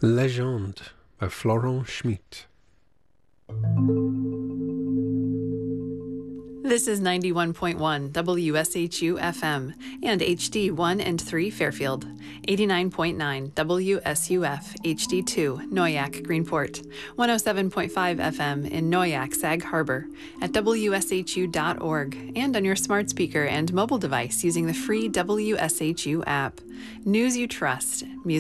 Legende by Florent Schmitt. This is 91.1 WSHU FM and HD1 and 3 Fairfield, 89.9 WSUF HD2 Noyak Greenport, 107.5 FM in Noyak Sag Harbor, at WSHU.org, and on your smart speaker and mobile device using the free WSHU app. News you trust, music